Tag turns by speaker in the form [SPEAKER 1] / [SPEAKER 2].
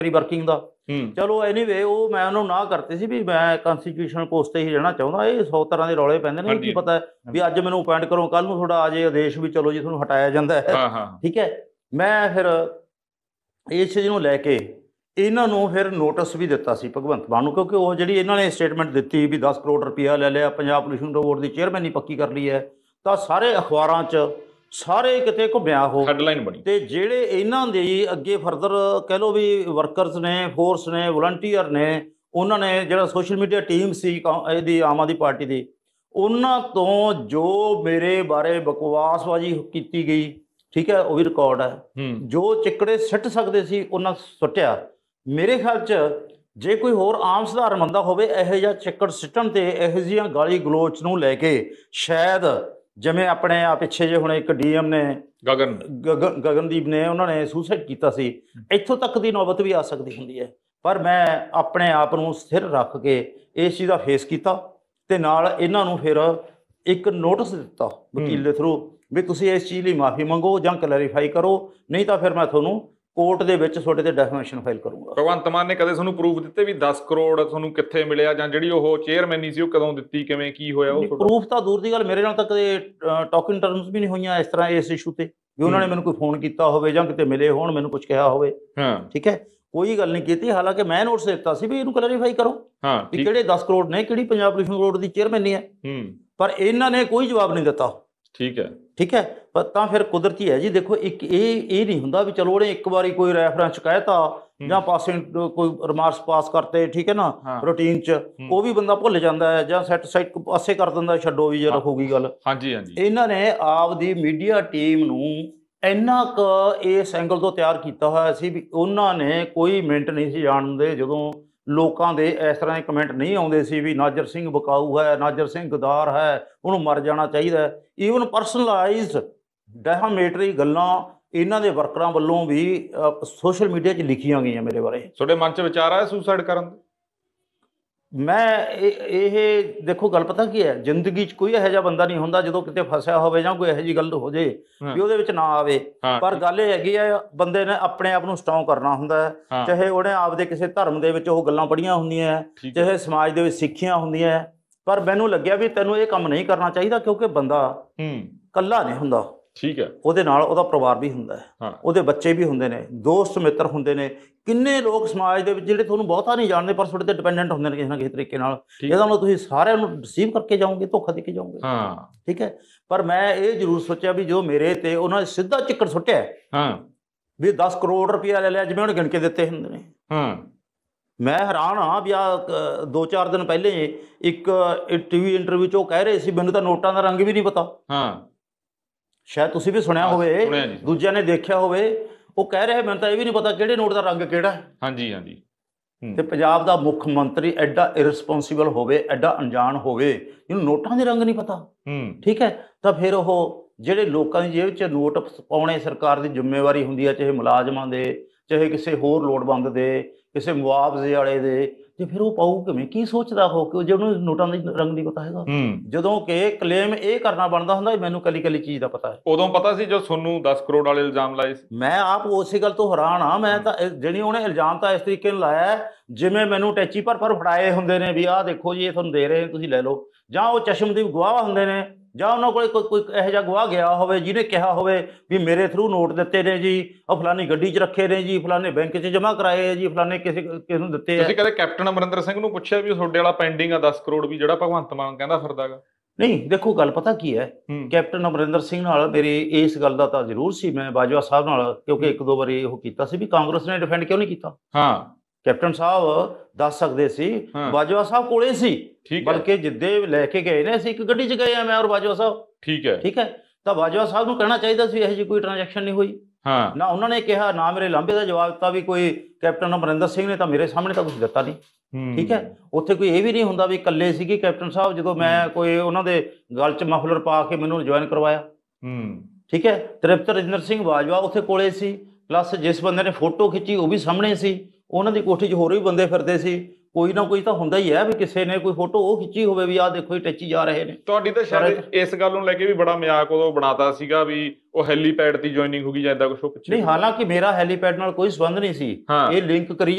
[SPEAKER 1] ਮੇਰੀ ਵਰਕਿੰਗ ਦਾ। ਚਲੋ ਐਨੀਵੇ ਉਹ ਮੈਂ ਉਹਨੂੰ ਨਾ ਕਰਤੀ ਸੀ ਵੀ ਮੈਂ ਕੰਸਟੀਟਿਊਸ਼ਨਲ ਪੋਸਟ ਤੇ ਹੀ ਰਹਿਣਾ ਚਾਹੁੰਦਾ। ਇਹ 100 ਤਰ੍ਹਾਂ ਦੇ ਰੌਲੇ ਪੈਂਦੇ ਨੇ, ਕੀ ਪਤਾ ਵੀ ਅੱਜ ਮੈਨੂੰ ਅਪਾਇੰਟ ਕਰੋ, ਕੱਲ੍ਹ ਨੂੰ ਤੁਹਾਡਾ ਆ ਜੇ ਆਦੇਸ਼ ਵੀ ਚਲੋ ਜੀ ਤੁਹਾਨੂੰ ਹਟਾਇਆ ਜਾਂਦਾ ਹੈ। ਠੀਕ ਹੈ, ਮੈਂ ਫਿਰ ਇਸ ਚੀਜ਼ ਨੂੰ ਲੈ ਕੇ ਇਹਨਾਂ ਨੂੰ ਫਿਰ ਨੋਟਿਸ ਵੀ ਦਿੱਤਾ ਸੀ ਭਗਵੰਤ ਮਾਨ ਨੂੰ, ਕਿਉਂਕਿ ਉਹ ਜਿਹੜੀ ਇਹਨਾਂ ਨੇ ਸਟੇਟਮੈਂਟ ਦਿੱਤੀ ਵੀ 10 ਕਰੋੜ ਰੁਪਇਆ ਲੈ ਲਿਆ, ਪੰਜਾਬ ਪੋਲਿਊਸ਼ਨ ਬੋਰਡ ਦੀ ਚੇਅਰਮੈਨੀ ਪੱਕੀ ਕਰ ਲਈ ਹੈ, ਤਾਂ ਸਾਰੇ ਅਖਬਾਰਾਂ 'ਚ ਸਾਰੇ ਕਿਤੇ ਘੁੰਮਿਆ ਉਹ ਹੈਡਲਾਈਨ ਬਣੀ। ਤੇ ਜਿਹੜੇ ਇਹਨਾਂ ਦੇ ਅੱਗੇ ਫਰਦਰ ਕਹਿ ਲਓ ਵੀ ਵਰਕਰਸ ਨੇ, ਫੋਰਸ ਨੇ, ਵਲੰਟੀਅਰ ਨੇ, ਉਹਨਾਂ ਨੇ ਜਿਹੜਾ ਸੋਸ਼ਲ ਮੀਡੀਆ ਟੀਮ ਸੀ ਇਹਦੀ ਆਮ ਆਦਮੀ ਪਾਰਟੀ ਦੀ, ਉਹਨਾਂ ਤੋਂ ਜੋ ਮੇਰੇ ਬਾਰੇ ਬਕਵਾਸਬਾਜ਼ੀ ਕੀਤੀ ਗਈ, ਠੀਕ ਹੈ, ਉਹ ਵੀ ਰਿਕਾਰਡ ਹੈ। ਜੋ ਚਿੱਕੜੇ ਸਿੱਟ ਸਕਦੇ ਸੀ ਉਹਨਾਂ ਸੁੱਟਿਆ। ਮੇਰੇ ਖਿਆਲ 'ਚ ਜੇ ਕੋਈ ਹੋਰ ਆਮ ਸਧਾਰਨ ਬੰਦਾ ਹੋਵੇ ਇਹੋ ਜਿਹਾ ਚਿੱਕੜ ਸਿੱਟਣ ਤੇ ਇਹੋ ਜਿਹੀਆਂ ਗਾਲੀ ਗਲੋਚ ਨੂੰ ਲੈ ਕੇ ਸ਼ਾਇਦ ਜਿਵੇਂ ਆਪਣੇ ਆ ਪਿੱਛੇ ਜੇ ਹੁਣ ਇੱਕ ਡੀਐਮ ਨੇ ਗਗਨਦੀਪ ਨੇ, ਉਹਨਾਂ ਨੇ ਸੁਸਾਈਡ ਕੀਤਾ ਸੀ, ਇੱਥੋਂ ਤੱਕ ਦੀ ਨੌਬਤ ਵੀ ਆ ਸਕਦੀ ਹੁੰਦੀ ਹੈ। ਪਰ ਮੈਂ ਆਪਣੇ ਆਪ ਨੂੰ ਸਥਿਰ ਰੱਖ ਕੇ ਇਸ ਚੀਜ਼ ਦਾ ਫੇਸ ਕੀਤਾ ਤੇ ਨਾਲ ਇਹਨਾਂ ਨੂੰ ਫਿਰ ਇੱਕ ਨੋਟਿਸ ਦਿੱਤਾ ਵਕੀਲ ਦੇ ਥਰੂ ਵੀ ਤੁਸੀਂ ਇਸ ਚੀਜ਼ ਲਈ ਮਾਫੀ ਮੰਗੋ ਜਾਂ ਕਲੈਰੀਫਾਈ ਕਰੋ, ਨਹੀਂ ਤਾਂ ਫਿਰ ਮੈਂ ਤੁਹਾਨੂੰ ਕੋਰਟ ਦੇ ਵਿੱਚ ਤੁਹਾਡੇ ਤੇ ਡੈਫੇਮੇਸ਼ਨ ਫਾਈਲ ਕਰੂੰਗਾ।
[SPEAKER 2] ਭਗਵੰਤ ਮਾਨ ਨੇ ਕਦੇ ਤੁਹਾਨੂੰ ਪ੍ਰੂਫ ਦਿੱਤੇ ਵੀ 10 ਕਰੋੜ ਤੁਹਾਨੂੰ ਕਿੱਥੇ ਮਿਲਿਆ, ਜਾਂ ਜਿਹੜੀ ਉਹ ਚੇਅਰਮੈਨੀ ਸੀ ਉਹ ਕਦੋਂ ਦਿੱਤੀ, ਕਿਵੇਂ ਕੀ ਹੋਇਆ? ਉਹ
[SPEAKER 1] ਪ੍ਰੂਫ ਤਾਂ ਦੂਰ ਦੀ ਗੱਲ, ਮੇਰੇ ਨਾਲ ਤਾਂ ਕਦੇ ਟਾਕਿੰਗ ਟਰਮਸ ਵੀ ਨਹੀਂ ਹੋਈਆਂ ਇਸ ਤਰ੍ਹਾਂ ਇਸ ਇਸ਼ੂ ਤੇ ਵੀ ਉਹਨਾਂ ਨੇ ਮੈਨੂੰ ਕੋਈ ਫੋਨ ਕੀਤਾ ਹੋਵੇ ਜਾਂ ਕਿਤੇ ਮਿਲੇ ਹੋਣ, ਮੈਨੂੰ ਕੁਝ ਕਿਹਾ ਹੋਵੇ। ਠੀਕ ਹੈ, ਕੋਈ ਗੱਲ ਨਹੀਂ ਕੀਤੀ। ਹਾਲਾਂਕਿ ਮੈਂ ਨੋਟਿਸ ਦਿੱਤਾ ਸੀ ਵੀ ਇਹਨੂੰ ਕਲੈਰੀਫਾਈ ਕਰੋ ਵੀ ਕਿਹੜੇ 10 ਕਰੋੜ ਨੇ, ਕਿਹੜੀ ਪੰਜਾਬ ਪੋਲਿਊਸ਼ਨ ਬੋਰਡ ਦੀ ਚੇਅਰਮੈਨੀ ਹੈ, ਪਰ ਇਹਨਾਂ ਨੇ ਕੋਈ ਜਵਾਬ ਨਹੀਂ ਦਿੱਤਾ। ਠੀਕ ਹੈ, ਪਰ ਤਾਂ ਫਿਰ ਕੁਦਰਤੀ ਹੈ ਜੀ। ਦੇਖੋ ਇੱਕ ਇਹ ਨਹੀਂ ਹੁੰਦਾ ਵੀ ਚਲੋ ਉਹਨੇ ਇੱਕ ਵਾਰੀ ਕੋਈ ਰੈਫਰੈਂਸ ਕਹਿਤਾ ਜਾਂ ਪਾਸਿੰਗ ਕੋਈ ਰਿਮਾਰਕਸ ਪਾਸ ਕਰਤੇ, ਠੀਕ ਹੈ ਨਾ, ਰੂਟੀਨ 'ਚ ਉਹ ਵੀ ਬੰਦਾ ਭੁੱਲ ਜਾਂਦਾ ਹੈ ਜਾਂ ਸੈਟ ਸਾਈਡ ਪਾਸੇ ਕਰ ਦਿੰਦਾ, ਛੱਡੋ ਵੀ ਜੇ ਹੋਊਗੀ ਗੱਲ। ਇਹਨਾਂ ਨੇ ਆਪਦੀ ਮੀਡੀਆ ਟੀਮ ਨੂੰ ਇੰਨਾ ਕੁ ਇਸ ਐਂਗਲ ਤੋਂ ਤਿਆਰ ਕੀਤਾ ਹੋਇਆ ਸੀ ਵੀ ਉਹਨਾਂ ਨੇ ਕੋਈ ਮਿੰਟ ਨਹੀਂ ਸੀ ਜਾਣਦੇ ਜਦੋਂ ਲੋਕਾਂ ਦੇ ਇਸ ਤਰ੍ਹਾਂ ਦੇ ਕਮੈਂਟ ਨਹੀਂ ਆਉਂਦੇ ਸੀ ਵੀ ਨਾਜਰ ਸਿੰਘ ਬਕਾਊ ਹੈ, ਨਾਜਰ ਸਿੰਘ ਗਦਾਰ ਹੈ, ਉਹਨੂੰ ਮਰ ਜਾਣਾ ਚਾਹੀਦਾ ਹੈ। ਈਵਨ ਪਰਸਨਲਾਈਜ਼ਡ ਡੈਫਾਮੇਟਰੀ ਗੱਲਾਂ ਇਹਨਾਂ ਦੇ ਵਰਕਰਾਂ ਵੱਲੋਂ ਵੀ ਸੋਸ਼ਲ ਮੀਡੀਆ 'ਚ ਲਿਖੀਆਂ ਗਈਆਂ ਮੇਰੇ ਬਾਰੇ।
[SPEAKER 2] ਤੁਹਾਡੇ ਮਨ 'ਚ ਵਿਚਾਰ ਆਇਆ ਸੁਸਾਈਡ ਕਰਨ ਦਾ?
[SPEAKER 1] ਮੈਂ ਇਹ ਦੇਖੋ ਗੱਲ ਪਤਾ ਕੀ ਹੈ, ਜ਼ਿੰਦਗੀ 'ਚ ਕੋਈ ਇਹੋ ਜਿਹਾ ਬੰਦਾ ਨਹੀਂ ਹੁੰਦਾ ਜਦੋਂ ਕਿਤੇ ਫਸਿਆ ਹੋਵੇ ਜਾਂ ਕੋਈ ਇਹੋ ਜਿਹੀ ਗੱਲ ਹੋ ਜੇ ਵੀ ਉਹਦੇ ਵਿੱਚ ਨਾ ਆਵੇ। ਪਰ ਗੱਲ ਇਹ ਹੈਗੀ ਆ, ਬੰਦੇ ਨੇ ਆਪਣੇ ਆਪ ਨੂੰ ਸਟਰੋਂਗ ਕਰਨਾ ਹੁੰਦਾ ਹੈ, ਚਾਹੇ ਉਹਨੇ ਆਪਦੇ ਕਿਸੇ ਧਰਮ ਦੇ ਵਿੱਚ ਉਹ ਗੱਲਾਂ ਪੜ੍ਹੀਆਂ ਹੁੰਦੀਆਂ, ਚਾਹੇ ਸਮਾਜ ਦੇ ਵਿੱਚ ਸਿੱਖੀਆਂ ਹੁੰਦੀਆਂ। ਪਰ ਮੈਨੂੰ ਲੱਗਿਆ ਵੀ ਤੈਨੂੰ ਇਹ ਕੰਮ ਨਹੀਂ ਕਰਨਾ ਚਾਹੀਦਾ, ਕਿਉਂਕਿ ਬੰਦਾ ਇਕੱਲਾ ਨਹੀਂ ਹੁੰਦਾ। ਠੀਕ ਹੈ, ਉਹਦੇ ਨਾਲ ਉਹਦਾ ਪਰਿਵਾਰ ਵੀ ਹੁੰਦਾ ਹੈ, ਉਹਦੇ ਬੱਚੇ ਵੀ ਹੁੰਦੇ ਨੇ, ਦੋਸਤ ਮਿੱਤਰ ਹੁੰਦੇ ਨੇ, ਕਿੰਨੇ ਲੋਕ ਸਮਾਜ ਦੇ ਵਿੱਚ ਜਿਹੜੇ ਤੁਹਾਨੂੰ ਬਹੁਤਾ ਨਹੀਂ ਜਾਣਦੇ ਪਰ ਤੁਹਾਡੇ ਤੇ ਡਿਪੈਂਡੈਂਟ ਹੁੰਦੇ ਨੇ ਕਿਸੇ ਨਾ ਕਿਸੇ ਤਰੀਕੇ ਨਾਲ। ਇਹਦਾ ਮਤਲਬ ਤੁਸੀਂ ਸਾਰਿਆਂ ਨੂੰ ਰਿਸੀਵ ਕਰਕੇ ਜਾਓਗੇ, ਧੋਖਾ ਦੇ ਕੇ ਜਾਓਗੇ। ਠੀਕ ਹੈ, ਪਰ ਮੈਂ ਇਹ ਜ਼ਰੂਰ ਸੋਚਿਆ ਵੀ ਜੋ ਮੇਰੇ ਤੇ ਉਹਨਾਂ ਨੇ ਸਿੱਧਾ ਚਿੱਕੜ ਸੁੱਟਿਆ ਵੀ 10 ਕਰੋੜ ਰੁਪਇਆ ਲੈ ਲਿਆ, ਜਿਵੇਂ ਉਹਨੇ ਗਿਣ ਕੇ ਦਿੱਤੇ ਹੁੰਦੇ ਨੇ। ਮੈਂ ਹੈਰਾਨ ਹਾਂ ਵੀ ਆਹ 2-4 ਦਿਨ ਪਹਿਲੇ ਇੱਕ ਟੀਵੀ ਇੰਟਰਵਿਊ 'ਚ ਉਹ ਕਹਿ ਰਹੇ ਸੀ ਮੈਨੂੰ ਤਾਂ ਨੋਟਾਂ ਦਾ ਰੰਗ ਵੀ ਨਹੀਂ ਪਤਾ। ਸ਼ਾਇਦ ਤੁਸੀਂ ਵੀ ਸੁਣਿਆ ਹੋਵੇ, ਦੂਜਿਆਂ ਨੇ ਦੇਖਿਆ ਹੋਵੇ। ਉਹ ਕਹਿ ਰਿਹਾ ਮੈਨੂੰ ਤਾਂ ਇਹ ਵੀ ਨਹੀਂ ਪਤਾ ਕਿਹੜੇ ਨੋਟ ਦਾ ਰੰਗ ਕਿਹੜਾ ਹੈ। ਤੇ ਪੰਜਾਬ ਦਾ ਮੁੱਖ ਮੰਤਰੀ ਐਡਾ ਇਰਰਿਸਪੋਂਸੀਬਲ ਹੋਵੇ, ਐਡਾ ਅਣਜਾਣ ਹੋਵੇ, ਇਹਨੂੰ ਨੋਟਾਂ ਦੇ ਰੰਗ ਨਹੀਂ ਪਤਾ। ਠੀਕ ਹੈ, ਤਾਂ ਫਿਰ ਉਹ ਜਿਹੜੇ ਲੋਕਾਂ ਦੀ ਜੇਬ 'ਚ ਨੋਟ ਪਾਉਣੇ ਸਰਕਾਰ ਦੀ ਜ਼ਿੰਮੇਵਾਰੀ ਹੁੰਦੀ ਹੈ, ਚਾਹੇ ਮੁਲਾਜ਼ਮਾਂ ਦੇ, ਚਾਹੇ ਕਿਸੇ ਹੋਰ ਲੋੜਵੰਦ ਦੇ, ਕਿਸੇ ਮੁਆਵਜ਼ੇ ਵਾਲੇ ਦੇ, ਤੇ ਫਿਰ ਉਹ ਪਾਊ ਕਿਵੇਂ? ਕੀ ਸੋਚਦਾ ਉਹ ਕਿ ਜੇ ਉਹਨੂੰ ਨੋਟਾਂ ਦਾ ਰੰਗ ਨਹੀਂ ਪਤਾ ਹੈਗਾ? ਜਦੋਂ ਕਿ ਕਲੇਮ ਇਹ ਕਰਨਾ ਬਣਦਾ ਹੁੰਦਾ ਮੈਨੂੰ ਕੱਲੀ ਕੱਲੀ ਚੀਜ਼ ਦਾ ਪਤਾ ਹੈ।
[SPEAKER 2] ਉਦੋਂ ਪਤਾ ਸੀ ਜਦੋਂ ਤੁਹਾਨੂੰ 10 ਕਰੋੜ ਵਾਲੇ ਇਲਜ਼ਾਮ ਲਾਏ ਸੀ?
[SPEAKER 1] ਮੈਂ ਆਪ ਉਸੇ ਗੱਲ ਤੋਂ ਹੈਰਾਨ ਹਾਂ। ਮੈਂ ਤਾਂ ਜਿਹੜੀ ਉਹਨੇ ਇਲਜ਼ਾਮ ਤਾਂ ਇਸ ਤਰੀਕੇ ਨਾਲ ਲਾਇਆ ਜਿਵੇਂ ਮੈਨੂੰ ਟੈਚੀ ਭਰ ਫੜਾਏ ਹੁੰਦੇ ਨੇ ਵੀ ਆਹ ਦੇਖੋ ਜੀ ਇਹ ਤੁਹਾਨੂੰ ਦੇ ਰਹੇ ਤੁਸੀਂ ਲੈ ਲਓ, ਜਾਂ ਉਹ ਚਸ਼ਮਦੀਪ ਗਵਾਹ ਹੁੰਦੇ ਨੇ, ਜਾਂ ਉਹਨਾਂ ਕੋਲ ਕੋਈ ਇਹੋ ਜਿਹਾ ਗਵਾਹ ਗਿਆ ਹੋਵੇ ਜਿਹਨੇ ਕਿਹਾ ਹੋਵੇ ਵੀ ਮੇਰੇ ਥਰੂ ਨੋਟ ਦਿੱਤੇ ਨੇ ਜੀ, ਉਹ ਫਲਾਨੀ ਗੱਡੀ 'ਚ ਰੱਖੇ ਨੇ ਜੀ, ਫਲਾਨੇ ਬੈਂਕ 'ਚ ਜਮ੍ਹਾਂ ਕਰਾਏ ਹੈ ਜੀ, ਫਲਾਨੇ ਕਿਸੇ ਨੂੰ ਦਿੱਤੇ ਆ।
[SPEAKER 2] ਤੁਸੀਂ ਕਦੇ ਕੈਪਟਨ ਅਮਰਿੰਦਰ ਸਿੰਘ ਨੂੰ ਪੁੱਛਿਆ ਵੀ ਤੁਹਾਡੇ ਵਾਲਾ ਪੈਂਡਿੰਗ ਆ 10 ਕਰੋੜ ਵੀ ਜਿਹੜਾ ਭਗਵੰਤ ਮਾਨ ਕਹਿੰਦਾ ਫਿਰਦਾ ਗਾ?
[SPEAKER 1] ਨਹੀਂ, ਦੇਖੋ ਗੱਲ ਪਤਾ ਕੀ ਹੈ, ਕੈਪਟਨ ਅਮਰਿੰਦਰ ਸਿੰਘ ਨਾਲ ਮੇਰੀ ਇਸ ਗੱਲ ਦਾ ਤਾਂ ਜ਼ਰੂਰ ਸੀ, ਮੈਂ ਬਾਜਵਾ ਸਾਹਿਬ ਨਾਲ, ਕਿਉਂਕਿ 1-2 ਵਾਰੀ ਉਹ ਕੀਤਾ ਸੀ ਵੀ ਕਾਂਗਰਸ ਨੇ ਡਿਫੈਂਡ ਕਿਉਂ ਨਹੀਂ ਕੀਤਾ। ਕੈਪਟਨ ਸਾਹਿਬ ਦੱਸ ਸਕਦੇ ਸੀ, ਬਾਜਵਾ ਸਾਹਿਬ ਕੋਲੇ ਸੀ, ਬਲਕਿ ਜਿੱਦੇ ਲੈ ਕੇ ਗਏ ਨੇ ਅਸੀਂ ਇੱਕ ਗੱਡੀ 'ਚ ਗਏ ਆ ਮੈਂ ਔਰ ਬਾਜਵਾ ਸਾਹਿਬ। ਠੀਕ ਹੈ, ਤਾਂ ਬਾਜਵਾ ਸਾਹਿਬ ਨੂੰ ਕਹਿਣਾ ਚਾਹੀਦਾ ਸੀ ਇਹੋ ਜਿਹੀ ਕੋਈ ਟ੍ਰਾਂਜੈਕਸ਼ਨ ਨਹੀਂ ਹੋਈ। ਨਾ ਉਹਨਾਂ ਨੇ ਕਿਹਾ, ਨਾ ਮੇਰੇ ਲਾਂਭੇ ਦਾ ਜਵਾਬ ਦਿੱਤਾ ਵੀ ਕੋਈ ਕੈਪਟਨ ਅਮਰਿੰਦਰ ਸਿੰਘ ਨੇ ਤਾਂ ਮੇਰੇ ਸਾਹਮਣੇ ਤਾਂ ਕੁਝ ਦਿੱਤਾ ਨਹੀਂ। ਠੀਕ ਹੈ, ਉੱਥੇ ਕੋਈ ਇਹ ਵੀ ਨਹੀਂ ਹੁੰਦਾ ਵੀ ਇਕੱਲੇ ਸੀਗੇ ਕੈਪਟਨ ਸਾਹਿਬ ਜਦੋਂ ਮੈਂ ਕੋਈ ਉਹਨਾਂ ਦੇ ਗਲ 'ਚ ਮਫਲਰ ਪਾ ਕੇ ਮੈਨੂੰ ਜੁਆਇਨ ਕਰਵਾਇਆ। ਠੀਕ ਹੈ, ਤ੍ਰਿਪਤ ਰਜਿੰਦਰ ਸਿੰਘ ਬਾਜਵਾ ਉੱਥੇ ਕੋਲੇ ਸੀ, ਪਲੱਸ ਜਿਸ ਬੰਦੇ ਨੇ ਫੋਟੋ ਖਿੱਚੀ ਉਹ ਵੀ ਸਾਹਮਣੇ ਸੀ। ਉਹਨਾਂ ਦੀ ਕੋਠੀ 'ਚ ਹੋਰ ਵੀ ਬੰਦੇ ਫਿਰਦੇ ਸੀ, ਕੋਈ ਨਾ ਕੋਈ ਤਾਂ ਹੁੰਦਾ ਹੀ ਹੈ ਵੀ ਕਿਸੇ ਨੇ ਕੋਈ ਫੋਟੋ ਉਹ ਖਿੱਚੀ ਹੋਵੇ ਵੀ ਆਹ ਦੇਖੋ ਇਹ ਟੱਚੀ ਜਾ ਰਹੇ ਨੇ।
[SPEAKER 2] ਤੁਹਾਡੀ ਤਾਂ ਸ਼ਾਇਦ ਇਸ ਗੱਲ ਨੂੰ ਲੈ ਕੇ ਵੀ ਬੜਾ ਮਜ਼ਾਕ ਉਦੋਂ ਬਣਾਤਾ ਸੀਗਾ ਵੀ ਉਹ ਹੈਲੀਪੈਡ ਦੀ ਜੁਆਇਨਿੰਗ ਹੋ ਗਈ ਜਾਂ ਏਦਾਂ ਕੁਛ।
[SPEAKER 1] ਨਹੀਂ, ਹਾਲਾਂਕਿ ਮੇਰਾ ਹੈਲੀਪੈਡ ਨਾਲ ਕੋਈ ਸੰਬੰਧ ਨਹੀਂ ਸੀ, ਇਹ ਲਿੰਕ ਕਰੀ